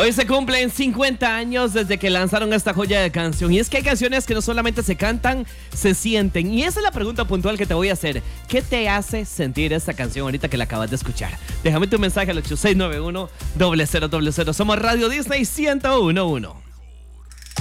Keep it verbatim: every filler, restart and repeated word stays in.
Hoy se cumplen cincuenta años desde que lanzaron esta joya de canción. Y es que hay canciones que no solamente se cantan, se sienten. Y esa es la pregunta puntual que te voy a hacer. ¿Qué te hace sentir esta canción ahorita que la acabas de escuchar? Déjame tu mensaje al ocho seis nueve uno, cero cero cero cero. Somos Radio Disney ciento uno punto uno.